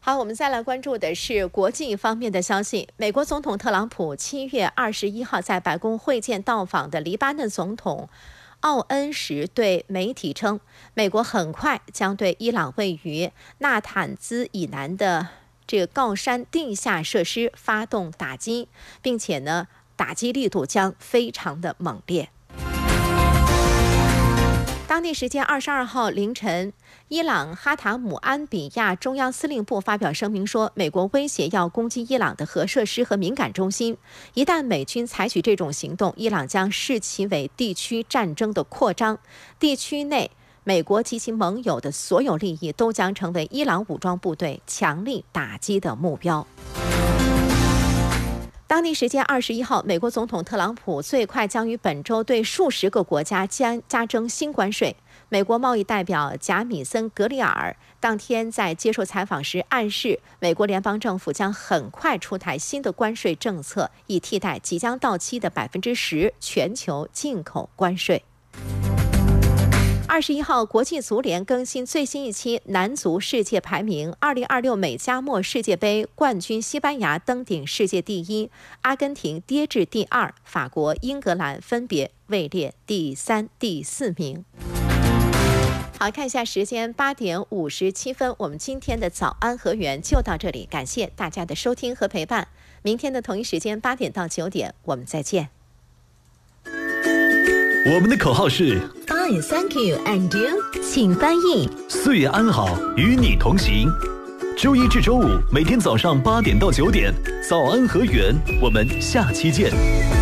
好，我们再来关注的是国际方面的消息。美国总统特朗普7月21号在白宫会见到访的黎巴嫩总统奥恩时对媒体称，美国很快将对伊朗位于纳坦兹以南的这个锆山地下设施发动打击，并且呢，打击力度将非常的猛烈。当地时间22号凌晨，伊朗哈塔姆安比亚中央司令部发表声明说，美国威胁要攻击伊朗的核设施和敏感中心，一旦美军采取这种行动，伊朗将视其为地区战争的扩张，地区内美国及其盟友的所有利益都将成为伊朗武装部队强力打击的目标。当地时间21号，美国总统特朗普最快将于本周对数十个国家加征新关税。美国贸易代表贾米森·格里尔当天在接受采访时暗示，美国联邦政府将很快出台新的关税政策，以替代即将到期的10%全球进口关税。21号，国际足联更新最新一期男足世界排名，2026美加墨世界杯冠军西班牙登顶世界第1，阿根廷跌至第2，法国、英格兰分别位列第3、第4名。好，看一下时间，8点57分，我们今天的早安和缘就到这里，感谢大家的收听和陪伴。明天的同一时间8点到9点，我们再见。 我们的口号是 Fine, thank you, and you？ 请翻译。 岁月安好，与你同行。周一至周五每天早上8点到9点，早安和缘，我们下期见。